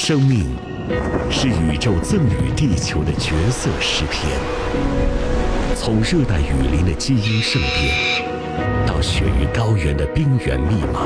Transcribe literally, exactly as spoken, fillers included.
生命是宇宙赠予地球的角色诗篇，从热带雨林的基因盛变，到雪域高原的冰原密码，